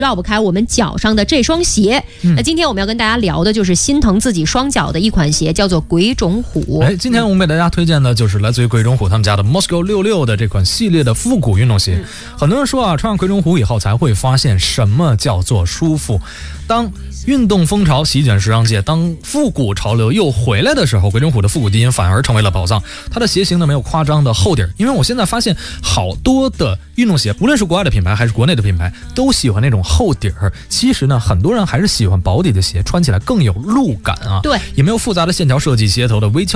绕不开我们脚上的这双鞋。那今天我们要跟大家聊的就是心疼自己双脚的一款鞋，叫做鬼冢虎。 今天我们给大家推荐的就是来自于鬼冢虎他们家的 Moscow 66的这款系列的复古运动鞋。很多人说啊，穿上鬼冢虎以后才会发现什么叫做舒服。当运动风潮席卷时尚界，当复古潮流又回来的时候，鬼冢虎的复古基因反而成为了宝藏。它的鞋型呢没有夸张的厚底儿，因为我现在发现好多的运动鞋，不论是国外的品牌还是国内的品牌，都喜欢那种厚底儿。其实呢，很多人还是喜欢薄底的鞋，穿起来更有路感啊。 对， 也没有复杂的线条设计，鞋头的微翘